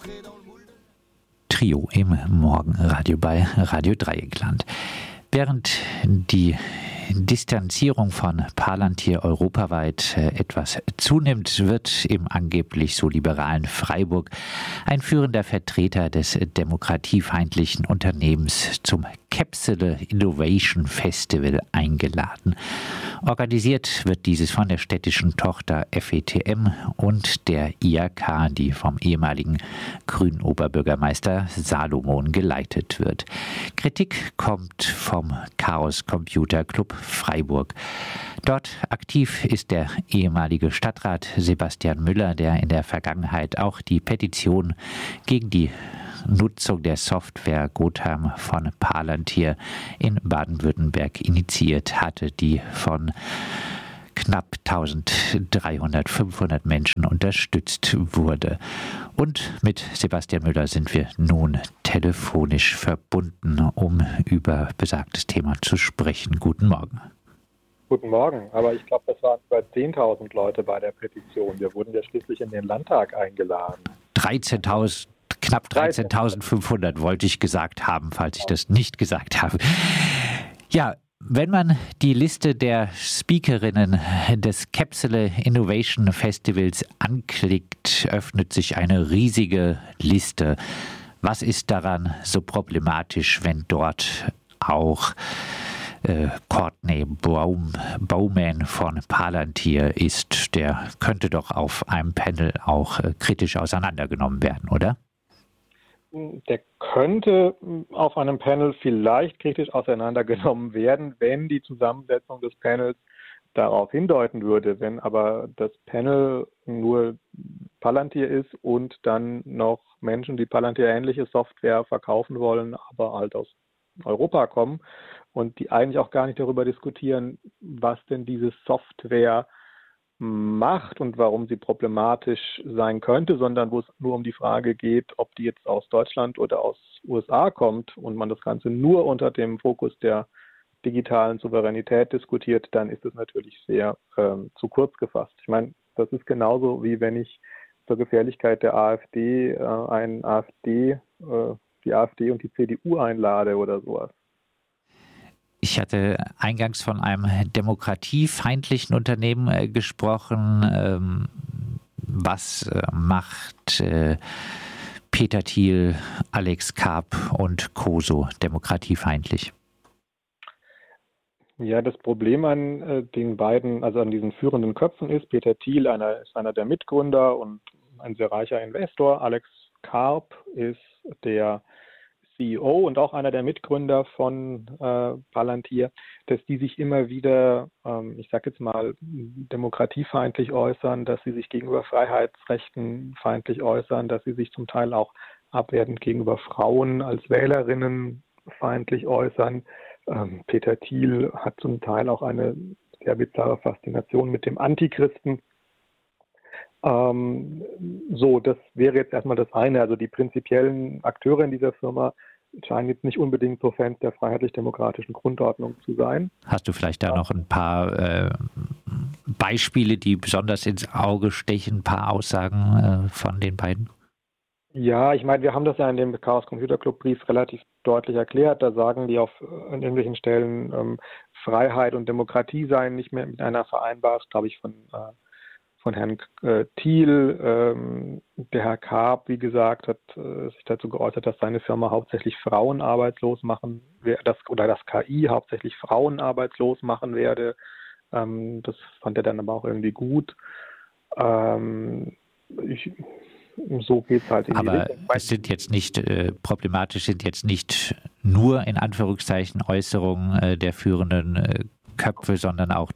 Trio im Morgenradio bei Radio Dreieckland. Während die Distanzierung von Palantir europaweit etwas zunimmt, wird im angeblich so liberalen Freiburg ein führender Vertreter des demokratiefeindlichen Unternehmens zum Capsule Innovation Festival eingeladen. Organisiert wird dieses von der städtischen Tochter FETM und der IAK, die vom ehemaligen grünen Oberbürgermeister Salomon geleitet wird. Kritik kommt vom Chaos Computer Club Freiburg. Dort aktiv ist der ehemalige Stadtrat Sebastian Müller, der in der Vergangenheit auch die Petition gegen die Nutzung der Software Gotham von Palantir in Baden-Württemberg initiiert hatte, die von knapp 500 Menschen unterstützt wurde. Und mit Sebastian Müller sind wir nun telefonisch verbunden, um über besagtes Thema zu sprechen. Guten Morgen. Guten Morgen, aber ich glaube, das waren über 10.000 Leute bei der Petition. Wir wurden ja schließlich in den Landtag eingeladen. Knapp 13.500 wollte ich gesagt haben, falls ich das nicht gesagt habe. Ja, wenn man die Liste der Speakerinnen des Capsule Innovation Festivals anklickt, öffnet sich eine riesige Liste. Was ist daran so problematisch, wenn dort auch Courtney Bowman von Palantir ist? Der könnte doch auf einem Panel auch kritisch auseinandergenommen werden, oder? Der könnte auf einem Panel vielleicht kritisch auseinandergenommen werden, wenn die Zusammensetzung des Panels darauf hindeuten würde. Wenn aber das Panel nur Palantir ist und dann noch Menschen, die Palantir-ähnliche Software verkaufen wollen, aber halt aus Europa kommen und die eigentlich auch gar nicht darüber diskutieren, was denn diese Software macht und warum sie problematisch sein könnte, sondern wo es nur um die Frage geht, ob die jetzt aus Deutschland oder aus USA kommt und man das Ganze nur unter dem Fokus der digitalen Souveränität diskutiert, dann ist es natürlich sehr zu kurz gefasst. Ich meine, das ist genauso wie wenn ich zur Gefährlichkeit der AfD die AfD und die CDU einlade oder sowas. Ich hatte eingangs von einem demokratiefeindlichen Unternehmen gesprochen. Was macht Peter Thiel, Alex Karp und Co. so demokratiefeindlich? Ja, das Problem an den beiden, also an diesen führenden Köpfen ist, Peter Thiel ist einer der Mitgründer und ein sehr reicher Investor. Alex Karp ist der CEO und auch einer der Mitgründer von Palantir, dass die sich immer wieder, ich sage jetzt mal, demokratiefeindlich äußern, dass sie sich gegenüber Freiheitsrechten feindlich äußern, dass sie sich zum Teil auch abwertend gegenüber Frauen als Wählerinnen feindlich äußern. Peter Thiel hat zum Teil auch eine sehr bizarre Faszination mit dem Antichristen. Das wäre jetzt erstmal das eine. Also die prinzipiellen Akteure in dieser Firma scheinen jetzt nicht unbedingt so Fans der freiheitlich-demokratischen Grundordnung zu sein. Hast du vielleicht da noch ein paar Beispiele, die besonders ins Auge stechen, ein paar Aussagen von den beiden? Ja, ich meine, wir haben das ja in dem Chaos Computer Club Brief relativ deutlich erklärt. Da sagen die an irgendwelchen Stellen, Freiheit und Demokratie seien nicht mehr miteinander vereinbar. Das glaube ich von Herrn Thiel. Der Herr Karp, wie gesagt, hat sich dazu geäußert, dass seine Firma hauptsächlich Frauen arbeitslos machen oder das KI hauptsächlich Frauen arbeitslos machen werde. Das fand er dann aber auch irgendwie gut. So geht es halt in die Richtung. Aber es sind jetzt nicht problematisch, sind jetzt nicht nur in Anführungszeichen Äußerungen der führenden Köpfe, sondern auch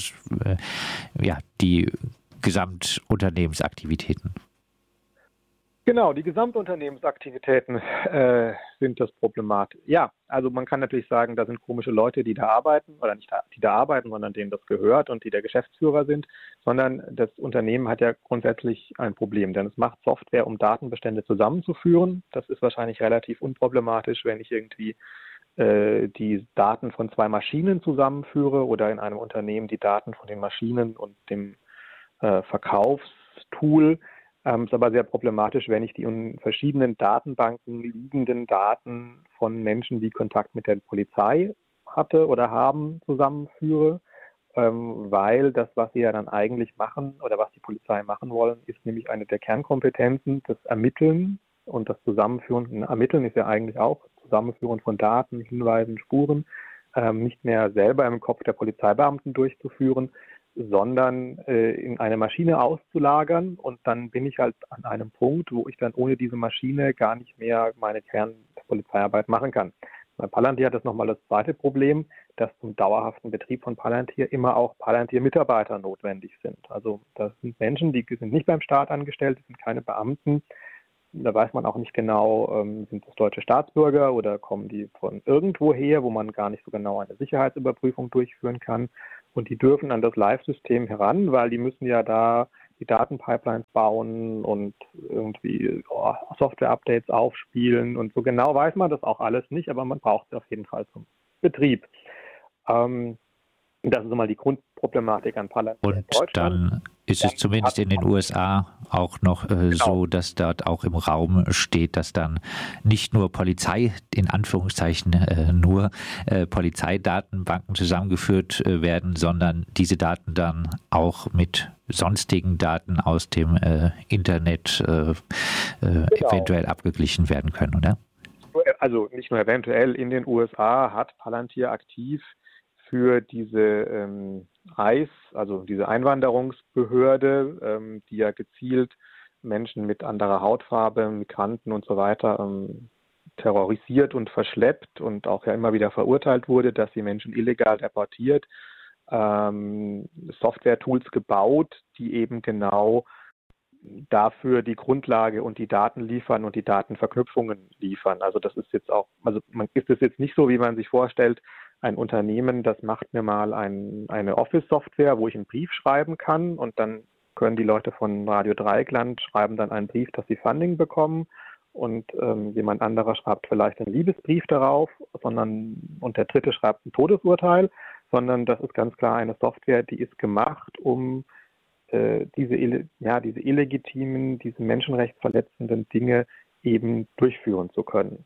die Gesamtunternehmensaktivitäten. Genau, die Gesamtunternehmensaktivitäten sind das Problematisch. Ja, also man kann natürlich sagen, da sind komische Leute, die da arbeiten, oder nicht die da arbeiten, sondern denen das gehört und die der Geschäftsführer sind, sondern das Unternehmen hat ja grundsätzlich ein Problem, denn es macht Software, um Datenbestände zusammenzuführen. Das ist wahrscheinlich relativ unproblematisch, wenn ich irgendwie die Daten von zwei Maschinen zusammenführe oder in einem Unternehmen die Daten von den Maschinen und dem Verkaufstool. Ist aber sehr problematisch, wenn ich die in verschiedenen Datenbanken liegenden Daten von Menschen, die Kontakt mit der Polizei hatte oder haben, zusammenführe, weil das, was sie ja dann eigentlich machen oder was die Polizei machen wollen, ist nämlich eine der Kernkompetenzen, das Ermitteln und das Zusammenführen. Ermitteln ist ja eigentlich auch Zusammenführen von Daten, Hinweisen, Spuren, nicht mehr selber im Kopf der Polizeibeamten durchzuführen, sondern in eine Maschine auszulagern. Und dann bin ich halt an einem Punkt, wo ich dann ohne diese Maschine gar nicht mehr meine Kernpolizeiarbeit machen kann. Bei Palantir hat das nochmal das zweite Problem, dass zum dauerhaften Betrieb von Palantir immer auch Palantir-Mitarbeiter notwendig sind. Also das sind Menschen, die sind nicht beim Staat angestellt, die sind keine Beamten. Da weiß man auch nicht genau, sind das deutsche Staatsbürger oder kommen die von irgendwoher, wo man gar nicht so genau eine Sicherheitsüberprüfung durchführen kann. Und die dürfen an das Live-System heran, weil die müssen ja da die Datenpipelines bauen und irgendwie Software-Updates aufspielen. Und so genau weiß man das auch alles nicht, aber man braucht es auf jeden Fall zum Betrieb. Das ist mal die Grundproblematik an Palantir in Und Deutschland. dann ist es zumindest in den USA auch noch so, dass dort auch im Raum steht, dass dann nicht nur Polizei, in Anführungszeichen nur Polizeidatenbanken zusammengeführt werden, sondern diese Daten dann auch mit sonstigen Daten aus dem Internet eventuell abgeglichen werden können, oder? Also nicht nur eventuell, in den USA hat Palantir aktiv für diese ICE, also diese Einwanderungsbehörde, die ja gezielt Menschen mit anderer Hautfarbe, Migranten und so weiter terrorisiert und verschleppt und auch ja immer wieder verurteilt wurde, dass sie Menschen illegal deportiert, Software-Tools gebaut, die eben genau dafür die Grundlage und die Daten liefern und die Datenverknüpfungen liefern. Also das ist jetzt auch, also ist es jetzt nicht so, wie man sich vorstellt, ein Unternehmen, das macht mir mal eine Office-Software, wo ich einen Brief schreiben kann und dann können die Leute von Radio Dreieckland schreiben dann einen Brief, dass sie Funding bekommen und jemand anderer schreibt vielleicht einen Liebesbrief darauf, und der dritte schreibt ein Todesurteil, sondern das ist ganz klar eine Software, die ist gemacht, um diese illegitimen, diese menschenrechtsverletzenden Dinge eben durchführen zu können.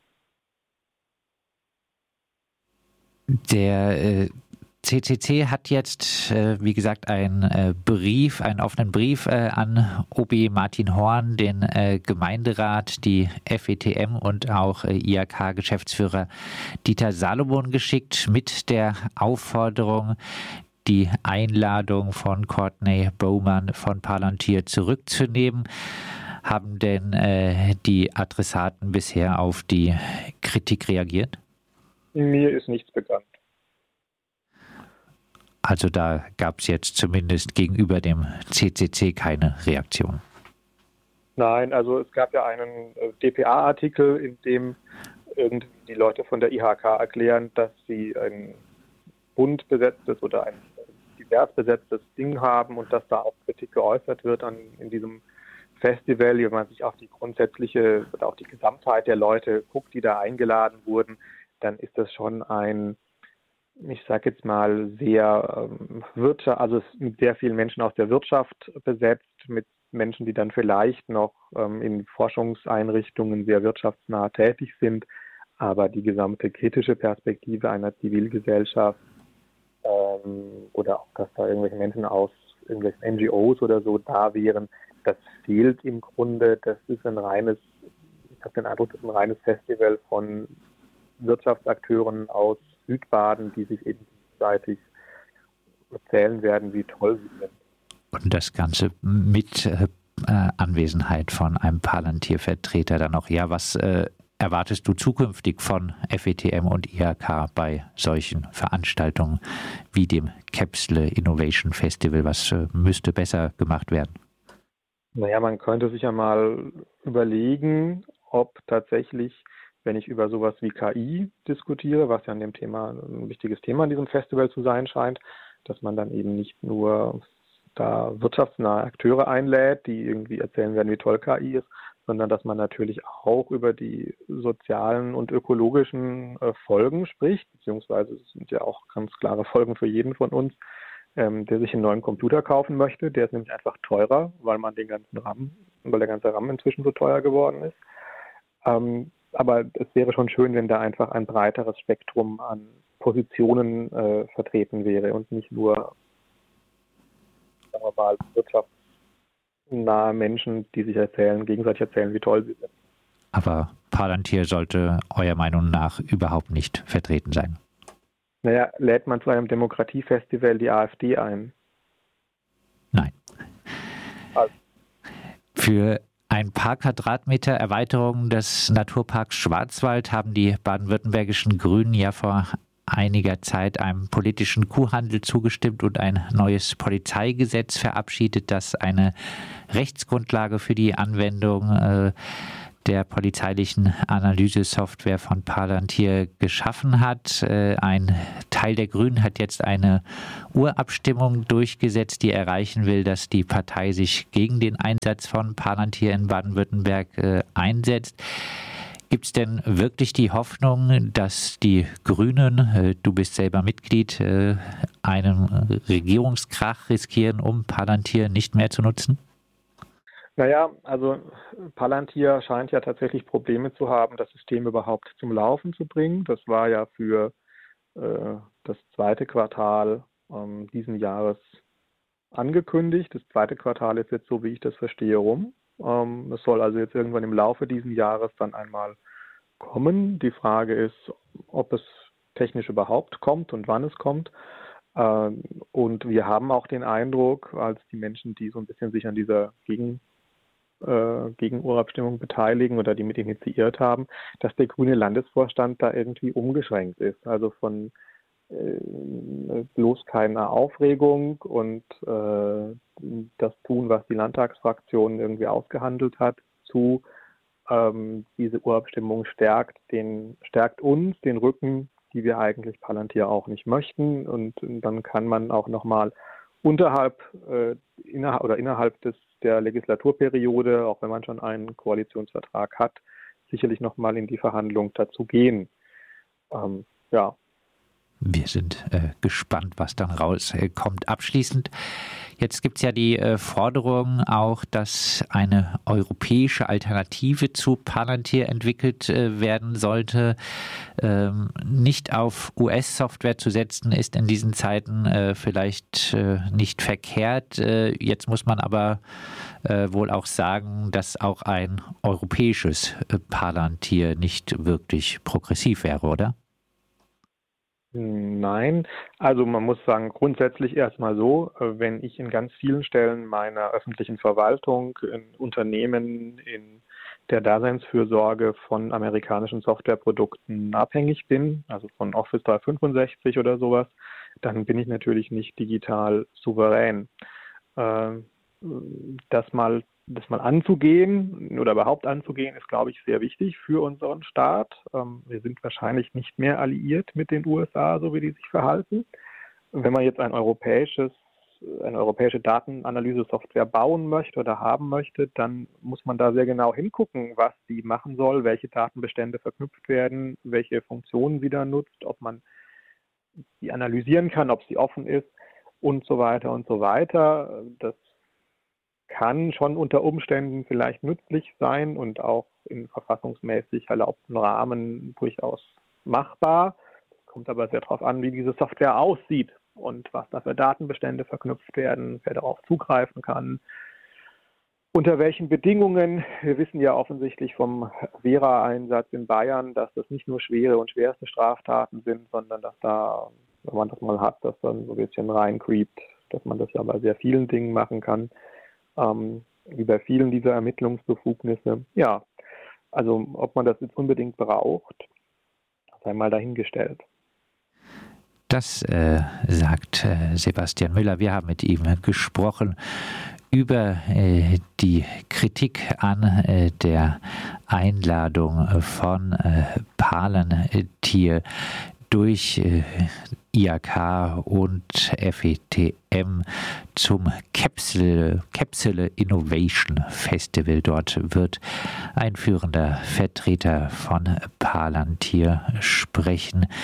Der CCC hat jetzt, wie gesagt, einen offenen Brief an OB Martin Horn, den Gemeinderat, die FETM und auch IHK-Geschäftsführer Dieter Salomon geschickt mit der Aufforderung, die Einladung von Courtney Bowman von Palantir zurückzunehmen. Haben denn die Adressaten bisher auf die Kritik reagiert? Mir ist nichts bekannt. Also da gab es jetzt zumindest gegenüber dem CCC keine Reaktion. Nein, also es gab ja einen dpa-Artikel, in dem irgendwie die Leute von der IHK erklären, dass sie ein bunt besetztes oder ein divers besetztes Ding haben und dass da auch Kritik geäußert wird in diesem Festival, wenn man sich auf die grundsätzliche oder auch die Gesamtheit der Leute guckt, die da eingeladen wurden, dann ist das schon ich sage jetzt mal, sehr mit sehr vielen Menschen aus der Wirtschaft besetzt, mit Menschen, die dann vielleicht noch in Forschungseinrichtungen sehr wirtschaftsnah tätig sind, aber die gesamte kritische Perspektive einer Zivilgesellschaft oder auch, dass da irgendwelche Menschen aus irgendwelchen NGOs oder so da wären, das fehlt im Grunde. Ich habe den Eindruck, das ist ein reines Festival von Wirtschaftsakteuren aus Südbaden, die sich eben gegenseitig erzählen werden, wie toll sie sind. Und das Ganze mit Anwesenheit von einem Palantir-Vertreter dann auch. Ja, was erwartest du zukünftig von FETM und IHK bei solchen Veranstaltungen wie dem Capsule Innovation Festival? Was müsste besser gemacht werden? Naja, man könnte sich ja mal überlegen, ob tatsächlich, wenn ich über sowas wie KI diskutiere, was ja an dem Thema ein wichtiges Thema an diesem Festival zu sein scheint, dass man dann eben nicht nur da wirtschaftsnahe Akteure einlädt, die irgendwie erzählen werden, wie toll KI ist, sondern dass man natürlich auch über die sozialen und ökologischen Folgen spricht, beziehungsweise es sind ja auch ganz klare Folgen für jeden von uns, der sich einen neuen Computer kaufen möchte. Der ist nämlich einfach teurer, weil man den ganzen RAM weil der ganze RAM inzwischen so teuer geworden ist. Aber es wäre schon schön, wenn da einfach ein breiteres Spektrum an Positionen vertreten wäre und nicht nur, sagen wir mal, wirtschaftsnahe Menschen, die sich gegenseitig erzählen, wie toll sie sind. Aber Palantir sollte eurer Meinung nach überhaupt nicht vertreten sein. Naja, lädt man zu einem Demokratiefestival die AfD ein? Nein. Also. Für ein paar Quadratmeter Erweiterung des Naturparks Schwarzwald haben die baden-württembergischen Grünen ja vor einiger Zeit einem politischen Kuhhandel zugestimmt und ein neues Polizeigesetz verabschiedet, das eine Rechtsgrundlage für die Anwendung der polizeilichen Analysesoftware von Palantir geschaffen hat. Ein Teil der Grünen hat jetzt eine Urabstimmung durchgesetzt, die erreichen will, dass die Partei sich gegen den Einsatz von Palantir in Baden-Württemberg einsetzt. Gibt es denn wirklich die Hoffnung, dass die Grünen, du bist selber Mitglied, einen Regierungskrach riskieren, um Palantir nicht mehr zu nutzen? Naja, also Palantir scheint ja tatsächlich Probleme zu haben, das System überhaupt zum Laufen zu bringen. Das war ja für das zweite Quartal diesen Jahres angekündigt. Das zweite Quartal ist jetzt, so wie ich das verstehe, rum. Es soll also jetzt irgendwann im Laufe dieses Jahres dann einmal kommen. Die Frage ist, ob es technisch überhaupt kommt und wann es kommt. Und wir haben auch den Eindruck, als die Menschen, die so ein bisschen sich an dieser Gegenurabstimmung beteiligen oder die mit initiiert haben, dass der grüne Landesvorstand da irgendwie umgeschränkt ist. Also von bloß keine Aufregung und das tun, was die Landtagsfraktion irgendwie ausgehandelt hat, zu diese Urabstimmung stärkt uns den Rücken, die wir eigentlich Palantir auch nicht möchten. Und dann kann man auch nochmal innerhalb der Legislaturperiode, auch wenn man schon einen Koalitionsvertrag hat, sicherlich nochmal in die Verhandlung dazu gehen. Ja. Wir sind gespannt, was dann rauskommt. Abschließend, jetzt gibt es ja die Forderung auch, dass eine europäische Alternative zu Palantir entwickelt werden sollte. Nicht auf US-Software zu setzen, ist in diesen Zeiten vielleicht nicht verkehrt. Jetzt muss man aber wohl auch sagen, dass auch ein europäisches Palantir nicht wirklich progressiv wäre, oder? Nein, also man muss sagen, grundsätzlich erstmal so, wenn ich in ganz vielen Stellen meiner öffentlichen Verwaltung, in Unternehmen, in der Daseinsfürsorge von amerikanischen Softwareprodukten abhängig bin, also von Office 365 oder sowas, dann bin ich natürlich nicht digital souverän. Das mal anzugehen oder überhaupt anzugehen, ist, glaube ich, sehr wichtig für unseren Staat. Wir sind wahrscheinlich nicht mehr alliiert mit den USA, so wie die sich verhalten. Wenn man jetzt eine europäische Datenanalyse-Software bauen möchte oder haben möchte, dann muss man da sehr genau hingucken, was die machen soll, welche Datenbestände verknüpft werden, welche Funktionen sie da nutzt, ob man die analysieren kann, ob sie offen ist und so weiter und so weiter. Das kann schon unter Umständen vielleicht nützlich sein und auch in verfassungsmäßig erlaubten Rahmen durchaus machbar. Es kommt aber sehr darauf an, wie diese Software aussieht und was da für Datenbestände verknüpft werden, wer darauf zugreifen kann, unter welchen Bedingungen. Wir wissen ja offensichtlich vom Vera-Einsatz in Bayern, dass das nicht nur schwere und schwerste Straftaten sind, sondern dass da, wenn man das mal hat, dass dann so ein bisschen reincreept, dass man das ja bei sehr vielen Dingen machen kann. Wie bei vielen dieser Ermittlungsbefugnisse. Ja, also ob man das jetzt unbedingt braucht, sei mal dahingestellt. Das sagt Sebastian Müller. Wir haben mit ihm gesprochen über die Kritik an der Einladung von Palantir durch IHK und FETM zum Capsule Innovation Festival. Dort wird ein führender Vertreter von Palantir sprechen.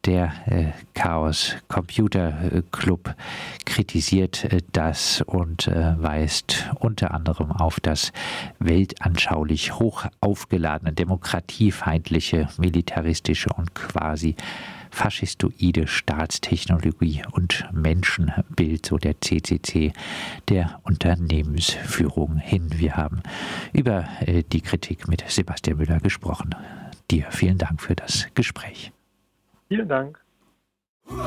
der Chaos Computer Club kritisiert das und weist unter anderem auf das weltanschaulich hoch aufgeladene, demokratiefeindliche, militaristische und quasi faschistoide Staatstechnologie und Menschenbild, so der CCC, der Unternehmensführung hin. Wir haben über die Kritik mit Sebastian Müller gesprochen. Dir vielen Dank für das Gespräch. Vielen Dank.